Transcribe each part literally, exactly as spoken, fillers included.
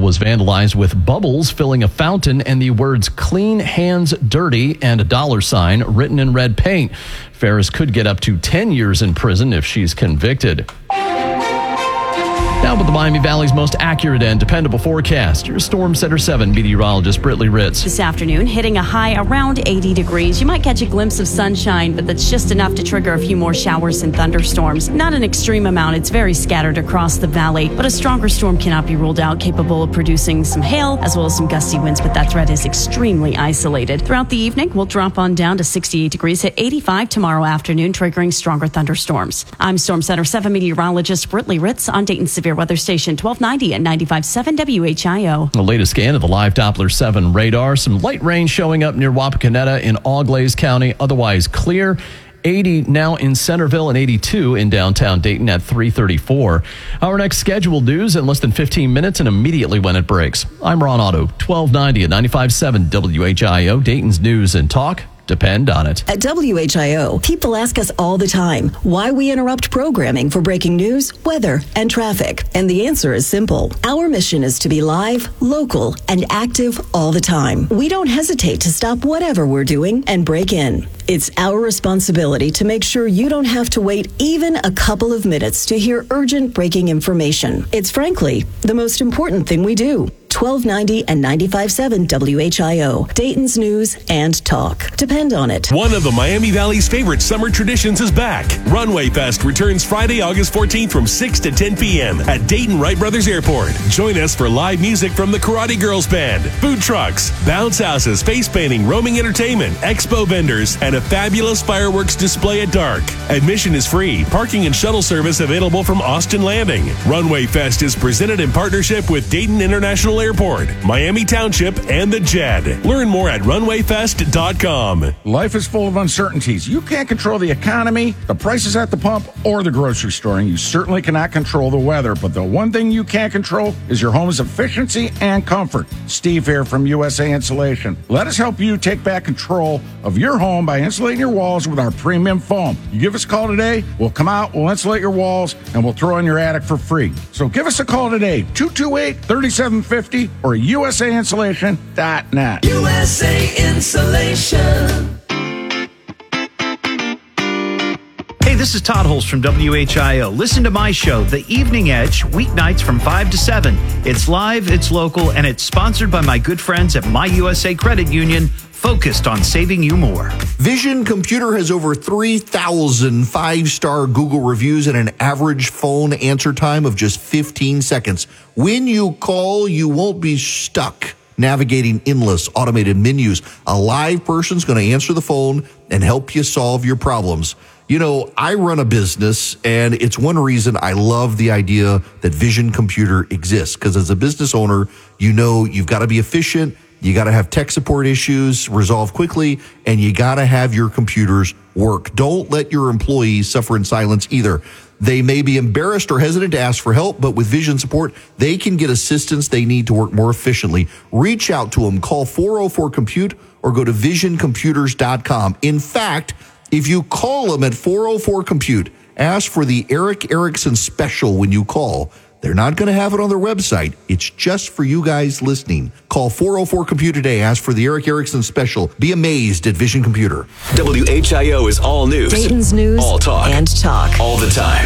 was vandalized with bubbles filling a fountain and the words "clean hands dirty" and a dollar sign written in red paint. Ferris could get up to ten years in prison if she's convicted. Now with the Miami Valley's most accurate and dependable forecast, your Storm Center seven meteorologist Britley Ritz. This afternoon, hitting a high around eighty degrees. You might catch a glimpse of sunshine, but that's just enough to trigger a few more showers and thunderstorms. Not an extreme amount. It's very scattered across the valley, but a stronger storm cannot be ruled out, capable of producing some hail as well as some gusty winds, but that threat is extremely isolated. Throughout the evening, we'll drop on down to sixty-eight degrees, hit eighty-five tomorrow afternoon, triggering stronger thunderstorms. I'm Storm Center seven meteorologist Britley Ritz on Dayton's Severe Weather Station twelve ninety and ninety-five point seven W H I O. The latest scan of the live Doppler seven radar. Some light rain showing up near Wapakoneta in Auglaize County. Otherwise clear. eighty now in Centerville and eighty-two in downtown Dayton at three thirty-four. Our next scheduled news in less than fifteen minutes and immediately when it breaks. I'm Ron Otto, twelve ninety and ninety-five point seven W H I O, Dayton's News and Talk. Depend on it. At W H I O, people ask us all the time why we interrupt programming for breaking news, weather, and traffic. And the answer is simple. Our mission is to be live, local, and active all the time. We don't hesitate to stop whatever we're doing and break in. It's our responsibility to make sure you don't have to wait even a couple of minutes to hear urgent breaking information. It's frankly the most important thing we do. twelve ninety and ninety-five point seven W H I O, Dayton's News and Talk. Depend on it. One of the Miami Valley's favorite summer traditions is back. Runway Fest returns Friday, August fourteenth from six to ten p.m. at Dayton Wright Brothers Airport. Join us for live music from the Karate Girls Band, food trucks, bounce houses, face painting, roaming entertainment, expo vendors, and a fabulous fireworks display at dark. Admission is free. Parking and shuttle service available from Austin Landing. Runway Fest is presented in partnership with Dayton International Airport, Miami Township, and the J E D. Learn more at runway fest dot com. Life is full of uncertainties. You can't control the economy, the prices at the pump, or the grocery store, and you certainly cannot control the weather. But the one thing you can control is your home's efficiency and comfort. Steve here from U S A Insulation. Let us help you take back control of your home by insulating your walls with our premium foam. You give us a call today, we'll come out, we'll insulate your walls, and we'll throw in your attic for free. So give us a call today, two two eight, three seven five zero or U S A insulation dot net. U S A Insulation. Hey, this is Todd Holst from W H I O. Listen to my show, The Evening Edge, weeknights from five to seven. It's live, it's local, and it's sponsored by my good friends at My U S A Credit Union, focused on saving you more. Vision Computer has over three thousand five-star Google reviews and an average phone answer time of just fifteen seconds. When you call, you won't be stuck navigating endless automated menus. A live person's going to answer the phone and help you solve your problems. You know, I run a business, and it's one reason I love the idea that Vision Computer exists, because as a business owner, you know you've got to be efficient, you got to have tech support issues resolved quickly, and you got to have your computers work. Don't let your employees suffer in silence either. They may be embarrassed or hesitant to ask for help, but with Vision support, they can get assistance they need to work more efficiently. Reach out to them. Call four oh four compute or go to vision computers dot com. In fact, if you call them at four oh four compute, ask for the Eric Erickson special when you call. They're not going to have it on their website. It's just for you guys listening. Call four oh four compute today. Ask for the Eric Erickson special. Be amazed at Vision Computer. W H I O is all news. Dayton's News all talk. and Talk. All the time.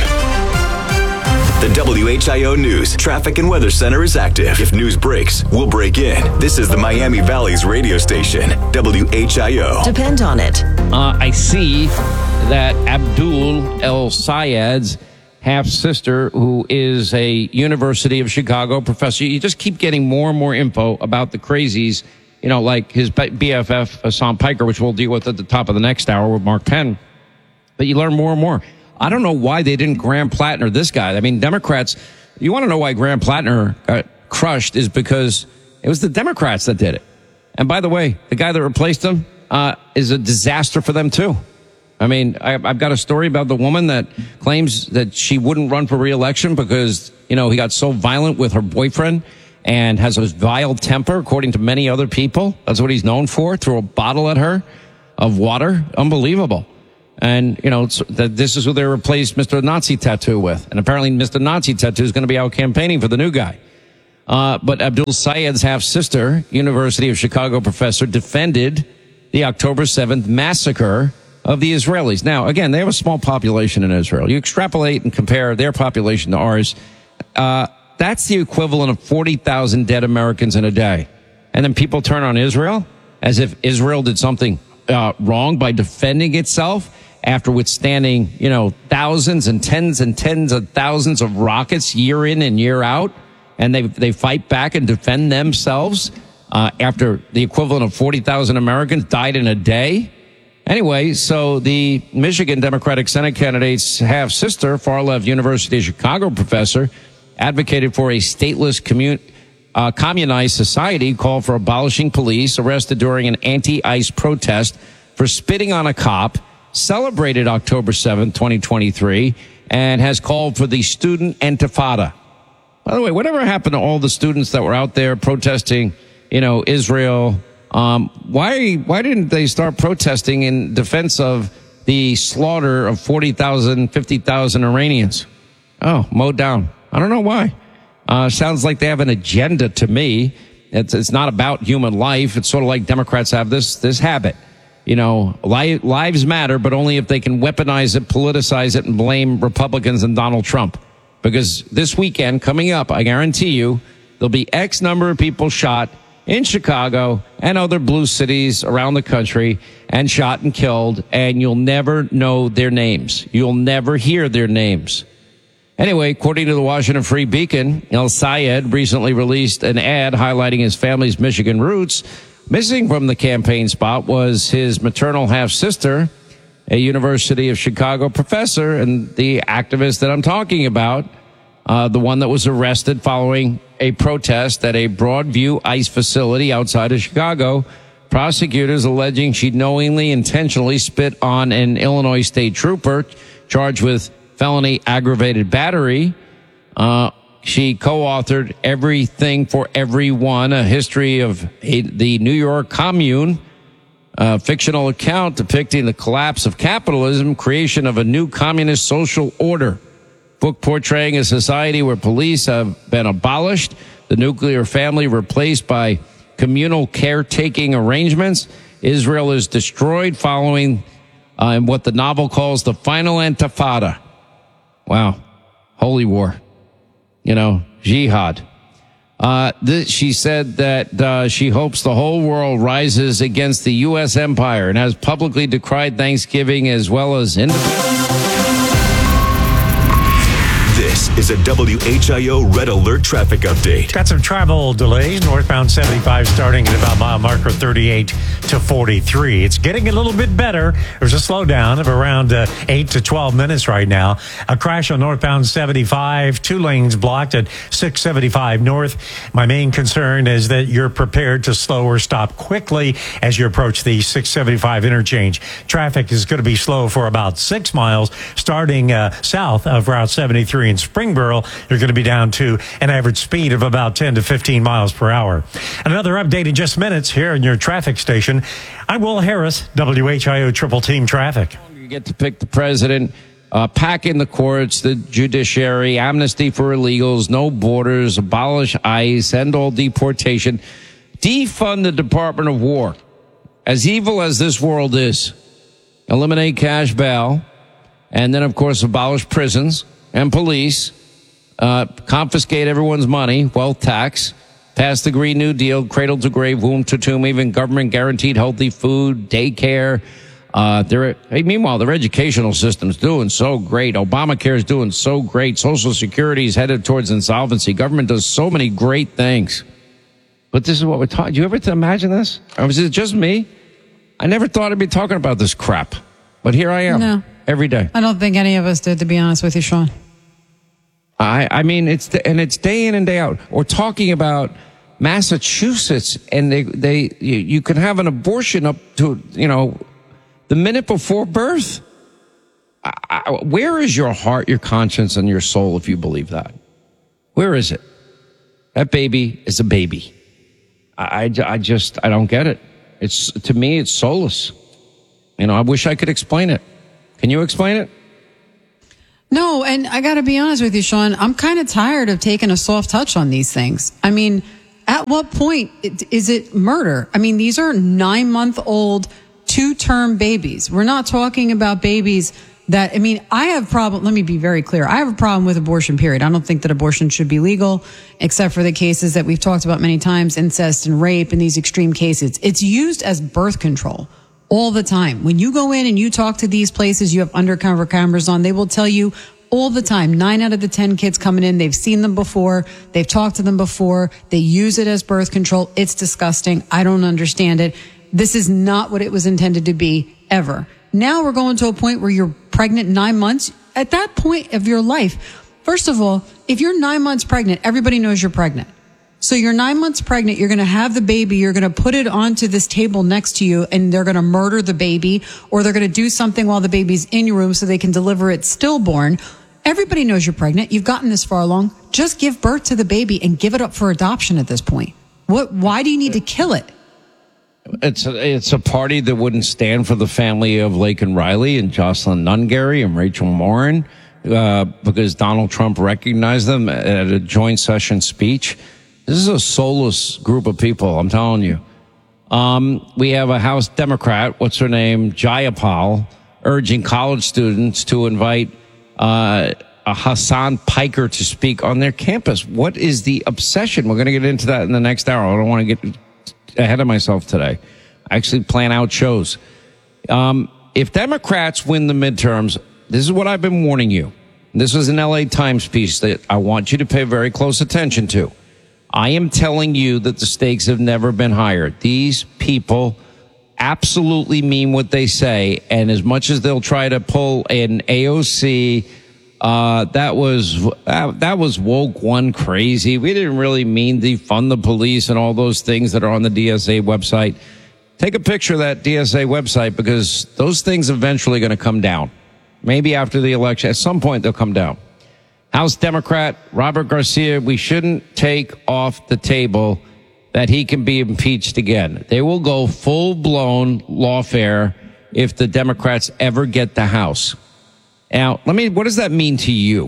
The W H I O News Traffic and Weather Center is active. If news breaks, we'll break in. This is the Miami Valley's radio station, W H I O. Depend on it. Uh, I see that Abdul El Sayed's half-sister, who is a University of Chicago professor. You just keep getting more and more info about the crazies, you know, like his B F F, Hassan Piker, which we'll deal with at the top of the next hour with Mark Penn. But you learn more and more. I don't know why they didn't Graham Plattner this guy. I mean, Democrats, you want to know why Graham Plattner got crushed is because it was the Democrats that did it. And by the way, the guy that replaced him uh, is a disaster for them, too. I mean, I, I've got a story about the woman that claims that she wouldn't run for re-election because, you know, he got so violent with her boyfriend and has a vile temper, according to many other people. That's what he's known for, threw a bottle at her of water. Unbelievable. And, you know, that this is who they replaced Mister Nazi Tattoo with. And apparently Mister Nazi Tattoo is going to be out campaigning for the new guy. Uh, but Abdul Sayed's half-sister, University of Chicago professor, defended the October seventh massacre of the Israelis. Now, again, they have a small population in Israel. You extrapolate and compare their population to ours. Uh, that's the equivalent of forty thousand dead Americans in a day. And then people turn on Israel as if Israel did something uh, wrong by defending itself after withstanding, you know, thousands and tens and tens of thousands of rockets year in and year out. And they they fight back and defend themselves uh, after the equivalent of forty thousand Americans died in a day. Anyway, so the Michigan Democratic Senate candidate's half-sister, far-left University of Chicago professor, advocated for a stateless commun- uh, communized society, called for abolishing police, arrested during an anti-ICE protest for spitting on a cop, celebrated October seventh, twenty twenty-three, and has called for the student intifada. By the way, whatever happened to all the students that were out there protesting, you know, Israel? Um, why why didn't they start protesting in defense of the slaughter of forty thousand, fifty thousand Iranians? Oh, mowed down. I don't know why. Uh, sounds like they have an agenda to me. It's, it's not about human life. It's sort of like Democrats have this this habit. You know, li- lives matter, but only if they can weaponize it, politicize it, and blame Republicans and Donald Trump. Because this weekend, coming up, I guarantee you, there'll be X number of people shot in Chicago and other blue cities around the country and shot and killed, and you'll never know their names. You'll never hear their names. Anyway, according to the Washington Free Beacon, El Sayed recently released an ad highlighting his family's Michigan roots. Missing from the campaign spot was his maternal half-sister, a University of Chicago professor, and the activist that I'm talking about, uh, the one that was arrested following a protest at a Broadview ICE facility outside of Chicago. Prosecutors alleging she knowingly, intentionally spit on an Illinois state trooper charged with felony aggravated battery. Uh, she co-authored Everything for Everyone, a history of a, the New York Commune, a fictional account depicting the collapse of capitalism, creation of a new communist social order. Book portraying a society where police have been abolished, the nuclear family replaced by communal caretaking arrangements. Israel is destroyed following uh, what the novel calls the final intifada. Wow. Holy war. You know, jihad. Uh, this, she said that uh, she hopes the whole world rises against the U S empire and has publicly decried Thanksgiving as well as independence. This is a W H I O Red Alert traffic update. Got some travel delays. Northbound seventy-five starting at about mile marker thirty-eight to forty-three. It's getting a little bit better. There's a slowdown of around uh, eight to twelve minutes right now. A crash on northbound seventy-five. Two lanes blocked at six seventy-five north. My main concern is that you're prepared to slow or stop quickly as you approach the six seventy-five interchange. Traffic is going to be slow for about six miles starting uh, south of Route seventy-three in Springboro. You're going to be down to an average speed of about ten to fifteen miles per hour. Another update in just minutes here in your traffic station. I'm Will Harris, W H I O Triple Team Traffic. You get to pick the president, uh, pack in the courts, the judiciary, amnesty for illegals, no borders, abolish ICE, end all deportation, defund the Department of War. As evil as this world is, eliminate cash bail, and then, of course, abolish prisons and police, uh, confiscate everyone's money, wealth tax, pass the Green New Deal, cradle to grave, womb to tomb, even government guaranteed healthy food, daycare. Uh, they're, hey, meanwhile, their educational system's doing so great. Obamacare is doing so great. Social Security is headed towards insolvency. Government does so many great things. But this is what we're talking. Do you ever imagine this? Or was it just me? I never thought I'd be talking about this crap. But here I am. No. Every day. I don't think any of us did, to be honest with you, Sean. I, I mean, it's, the, and it's day in and day out. We're talking about Massachusetts, and they, they, you, you can have an abortion up to, you know, the minute before birth. I, I, where is your heart, your conscience, and your soul if you believe that? Where is it? That baby is a baby. I, I, I just, I don't get it. It's, to me, it's soulless. You know, I wish I could explain it. Can you explain it? No, and I got to be honest with you, Sean. I'm kind of tired of taking a soft touch on these things. I mean, at what point is it murder? I mean, these are nine-month-old, two-term babies. We're not talking about babies that, I mean, I have problem. Let me be very clear. I have a problem with abortion, period. I don't think that abortion should be legal, except for the cases that we've talked about many times, incest and rape and these extreme cases. It's used as birth control all the time. When you go in and you talk to these places, you have undercover cameras on, they will tell you all the time, nine out of the ten kids coming in, they've seen them before, they've talked to them before, they use it as birth control. It's disgusting. I don't understand it. This is not what it was intended to be, ever. Now we're going to a point where you're pregnant nine months. At that point of your life, first of all, if you're nine months pregnant, everybody knows you're pregnant. So you're nine months pregnant, you're going to have the baby, you're going to put it onto this table next to you, and they're going to murder the baby, or they're going to do something while the baby's in your room so they can deliver it stillborn. Everybody knows you're pregnant. You've gotten this far along. Just give birth to the baby and give it up for adoption at this point. What? Why do you need to kill it? It's a, it's a party that wouldn't stand for the family of Laken Riley and Jocelyn Nungary and Rachel Morin, uh, because Donald Trump recognized them at a joint session speech. This is a soulless group of people, I'm telling you. Um, we have a House Democrat, what's her name, Jayapal, urging college students to invite uh, a Hassan Piker to speak on their campus. What is the obsession? We're going to get into that in the next hour. I don't want to get ahead of myself today. I actually plan out shows. Um, if Democrats win the midterms, this is what I've been warning you. This was an L A Times piece that I want you to pay very close attention to. I am telling you that the stakes have never been higher. These people absolutely mean what they say. And as much as they'll try to pull an A O C, uh, that was, uh, that was woke one crazy. We didn't really mean defund the police and all those things that are on the D S A website. Take a picture of that D S A website, because those things eventually going to come down. Maybe after the election, at some point they'll come down. House Democrat Robert Garcia, we shouldn't take off the table that he can be impeached again. They will go full-blown lawfare if the Democrats ever get the House. Now, let me, what does that mean to you?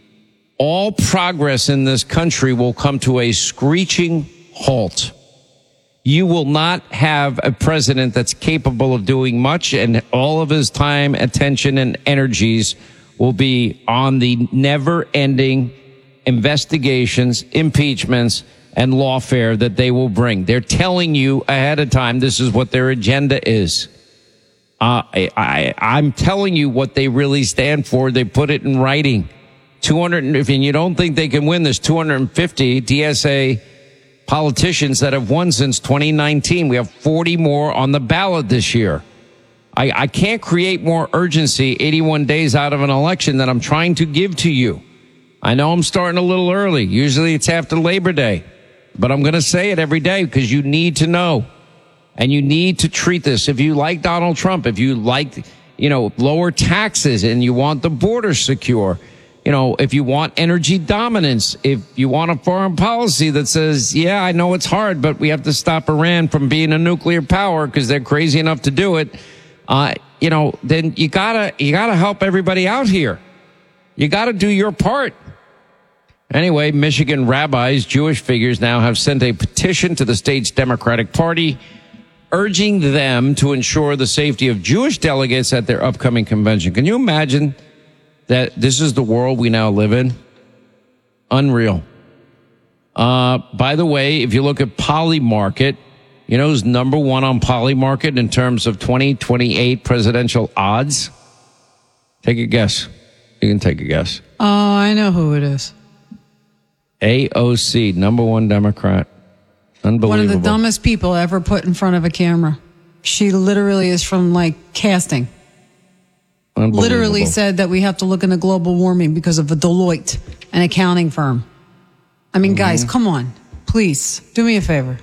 All progress in this country will come to a screeching halt. You will not have a president that's capable of doing much, and all of his time, attention, and energies will be on the never-ending investigations, impeachments, and lawfare that they will bring. They're telling you ahead of time this is what their agenda is. Uh, I, I, I'm telling you what they really stand for. They put it in writing. two hundred, if you don't think they can win, there's two hundred fifty D S A politicians that have won since twenty nineteen. We have forty more on the ballot this year. I, I can't create more urgency eighty-one days out of an election that I'm trying to give to you. I know I'm starting a little early. Usually it's after Labor Day, but I'm going to say it every day because you need to know, and you need to treat this. If you like Donald Trump, if you like, you know, lower taxes and you want the border secure, you know, if you want energy dominance, if you want a foreign policy that says, yeah, I know it's hard, but we have to stop Iran from being a nuclear power because they're crazy enough to do it. Uh, you know, then you gotta, you gotta help everybody out here. You gotta do your part. Anyway, Michigan rabbis, Jewish figures now have sent a petition to the state's Democratic Party, urging them to ensure the safety of Jewish delegates at their upcoming convention. Can you imagine that this is the world we now live in? Unreal. Uh, by the way, if you look at Polymarket, you know who's number one on Polymarket in terms of twenty twenty-eight presidential odds? Take a guess. You can take a guess. Oh, I know who it is. A O C, number one Democrat. Unbelievable. One of the dumbest people ever put in front of a camera. She literally is from, like, casting. Literally said that we have to look into global warming because of a Deloitte, an accounting firm. I mean, mm-hmm. guys, come on. Please, do me a favor.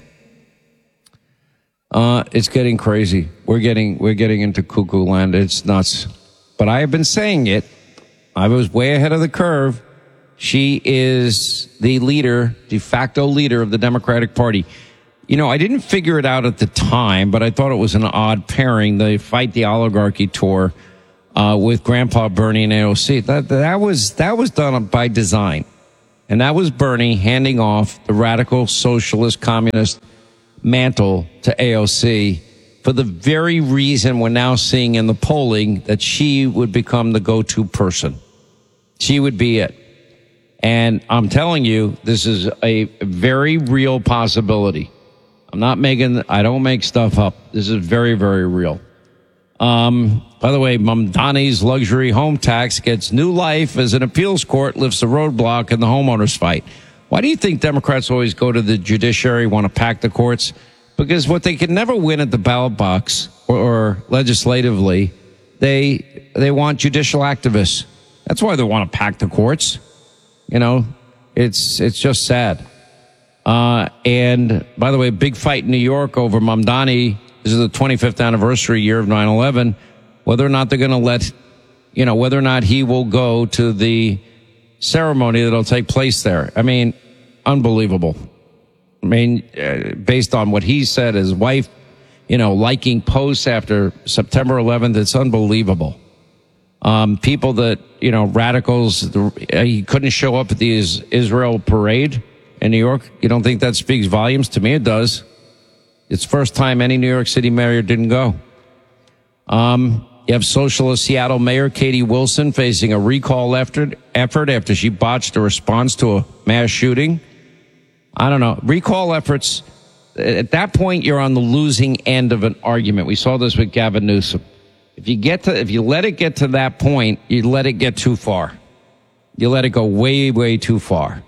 Uh, it's getting crazy. We're getting, we're getting into cuckoo land. It's nuts. But I have been saying it. I was way ahead of the curve. She is the leader, de facto leader of the Democratic Party. You know, I didn't figure it out at the time, but I thought it was an odd pairing. The Fight the Oligarchy tour. uh, with Grandpa Bernie and A O C. That, that was, that was done by design. And that was Bernie handing off the radical socialist communist mantle to A O C for the very reason we're now seeing in the polling that she would become the go-to person. She would be it. And I'm telling you, this is a very real possibility. I'm not making, I don't make stuff up. This is very, very real. Um, by the way, Mamdani's luxury home tax gets new life as an appeals court lifts a roadblock in the homeowners fight. Why do you think Democrats always go to the judiciary, want to pack the courts? Because what they can never win at the ballot box or, or legislatively, they they want judicial activists. That's why they want to pack the courts. You know, it's it's just sad. Uh, and by the way, big fight in New York over Mamdani. This is the twenty-fifth anniversary year of nine eleven. Whether or not they're going to let, you know, whether or not he will go to the ceremony that'll take place there. I mean, unbelievable. I mean, uh, based on what he said, his wife, you know, liking posts after September eleventh, it's unbelievable. Um, people that, you know, radicals, the, uh, he couldn't show up at the is- Israel parade in New York. You don't think that speaks volumes? To me, it does. It's first time any New York City mayor didn't go. Um, you have socialist Seattle Mayor Katie Wilson facing a recall effort, effort after she botched a response to a mass shooting. I don't know. Recall efforts, at that point, you're on the losing end of an argument. We saw this with Gavin Newsom. If you get to, if you let it get to that point, you let it get too far. You let it go way, way too far.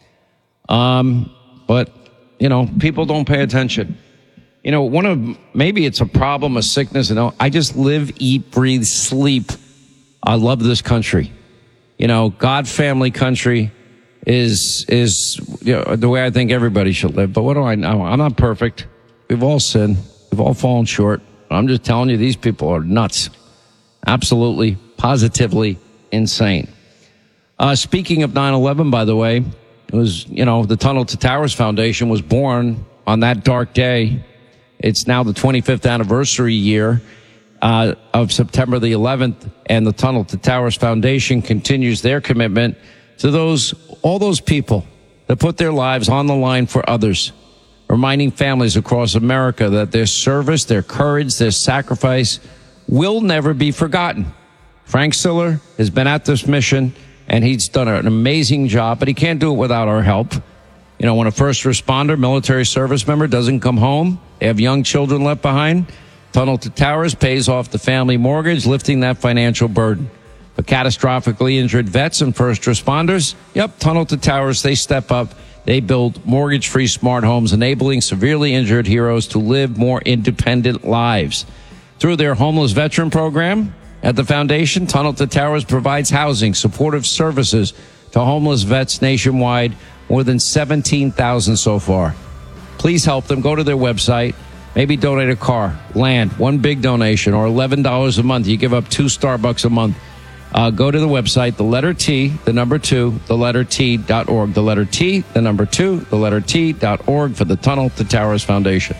Um, but, you know, people don't pay attention. You know, one of, maybe it's a problem, a sickness, you know, I just live, eat, breathe, sleep. I love this country. You know, God, family, country is, is, you know, the way I think everybody should live. But what do I know? I'm not perfect. We've all sinned. We've all fallen short. I'm just telling you, these people are nuts. Absolutely, positively insane. Uh, speaking of nine eleven, by the way, it was, you know, the Tunnel to Towers Foundation was born on that dark day. It's now the twenty-fifth anniversary year uh, of September the eleventh, and the Tunnel to Towers Foundation continues their commitment to those, all those people that put their lives on the line for others, reminding families across America that their service, their courage, their sacrifice will never be forgotten. Frank Siller has been at this mission, and he's done an amazing job, but he can't do it without our help. You know, when a first responder, military service member doesn't come home, they have young children left behind, Tunnel to Towers pays off the family mortgage, lifting that financial burden. For catastrophically injured vets and first responders, yep, Tunnel to Towers, they step up. They build mortgage-free smart homes, enabling severely injured heroes to live more independent lives. Through their homeless veteran program at the foundation, Tunnel to Towers provides housing, supportive services to homeless vets nationwide, more than seventeen thousand so far. Please help them. Go to their website. Maybe donate a car, land, one big donation, or eleven dollars a month. You give up two Starbucks a month. Uh, go to the website, the letter T, the number two, the letter T dot org. The letter T, the number two, the letter T dot org for the Tunnel to Towers Foundation.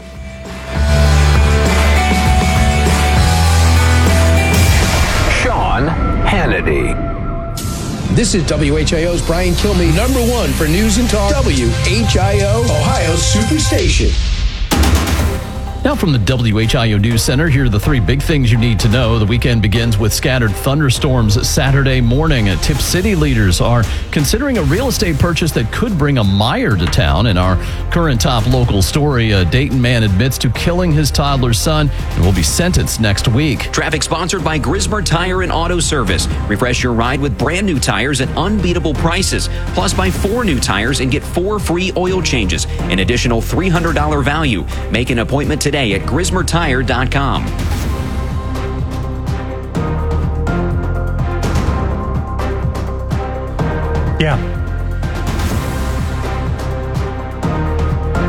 Sean Hannity. This is W H I O's Brian Kilmeade, number one for news and talk. W H I O, Ohio's Superstation. Now from the W H I O News Center, here are the three big things you need to know. The weekend begins with scattered thunderstorms Saturday morning. Tip City leaders are considering a real estate purchase that could bring a Meijer to town. In our current top local story, a Dayton man admits to killing his toddler son and will be sentenced next week. Traffic sponsored by Grismer Tire and Auto Service. Refresh your ride with brand new tires at unbeatable prices. Plus, buy four new tires and get four free oil changes. An additional three hundred dollars value. Make an appointment today at grismer tire dot com. Yeah.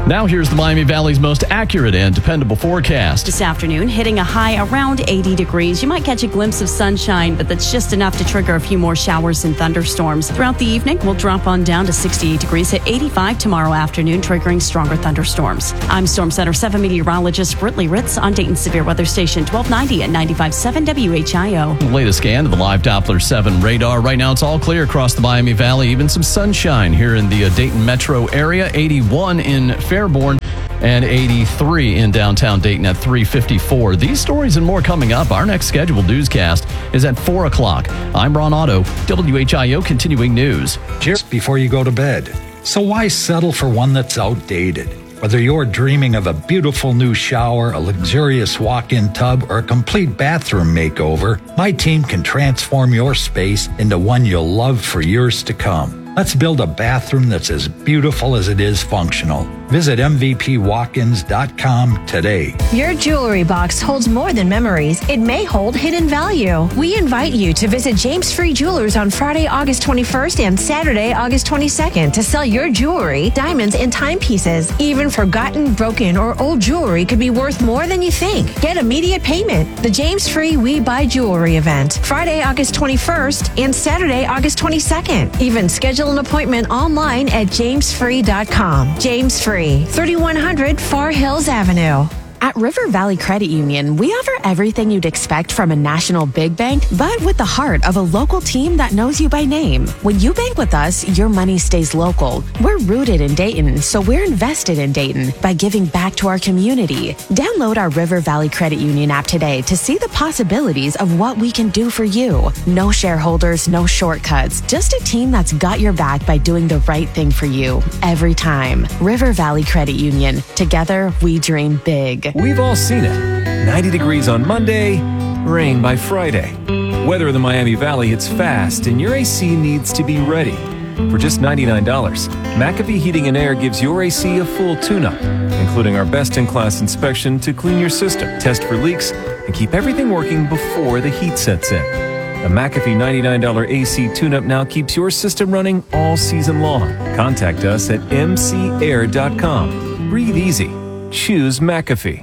Now here's the Miami Valley's most accurate and dependable forecast. This afternoon, hitting a high around eighty degrees. You might catch a glimpse of sunshine, but that's just enough to trigger a few more showers and thunderstorms. Throughout the evening, we'll drop on down to sixty-eight degrees, hit eighty-five tomorrow afternoon, triggering stronger thunderstorms. I'm Storm Center seven meteorologist Britley Ritz on Dayton's Severe Weather Station twelve ninety and ninety-five point seven W H I O. The latest scan of the live Doppler seven radar. Right now, it's all clear across the Miami Valley. Even some sunshine here in the uh, Dayton metro area. eighty-one in Fairborn and eighty-three in downtown Dayton at three fifty-four. These stories and more coming up. Our next scheduled newscast is at four o'clock. I'm Ron Otto, W H I O Continuing News. Just before you go to bed. So why settle for one that's outdated? Whether you're dreaming of a beautiful new shower, a luxurious walk-in tub, or a complete bathroom makeover, my team can transform your space into one you'll love for years to come. Let's build a bathroom that's as beautiful as it is functional. Visit M V P walk ins dot com today. Your jewelry box holds more than memories. It may hold hidden value. We invite you to visit James Free Jewelers on Friday, August twenty-first and Saturday, August twenty-second to sell your jewelry, diamonds, and timepieces. Even forgotten, broken, or old jewelry could be worth more than you think. Get immediate payment. The James Free We Buy Jewelry event. Friday, August twenty-first and Saturday, August twenty-second. Even schedule an appointment online at james free dot com. James Free, thirty-one hundred Far Hills Avenue. At River Valley Credit Union, we offer everything you'd expect from a national big bank, but with the heart of a local team that knows you by name. When you bank with us, your money stays local. We're rooted in Dayton, so we're invested in Dayton by giving back to our community. Download our River Valley Credit Union app today to see the possibilities of what we can do for you. No shareholders, no shortcuts, just a team that's got your back by doing the right thing for you every time. River Valley Credit Union. Together, we dream big. We've all seen it. ninety degrees on Monday, rain by Friday. Weather in the Miami Valley hits fast, and your A C needs to be ready. For just ninety-nine dollars, McAfee Heating and Air gives your A C a full tune-up, including our best-in-class inspection to clean your system, test for leaks, and keep everything working before the heat sets in. The McAfee ninety-nine dollars A C tune-up now keeps your system running all season long. Contact us at m c air dot com. Breathe easy. Choose McAfee.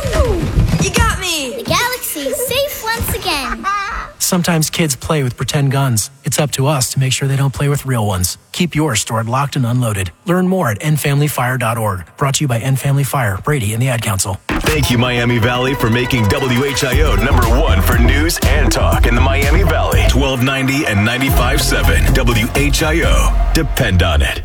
You got me! The galaxy's safe once again. Sometimes kids play with pretend guns. It's up to us to make sure they don't play with real ones. Keep yours stored locked and unloaded. Learn more at end family fire dot org. Brought to you by End Family Fire, Brady, and the Ad Council. Thank you, Miami Valley, for making W H I O number one for news and talk in the Miami Valley. twelve ninety and ninety-five point seven W H I O. Depend on it.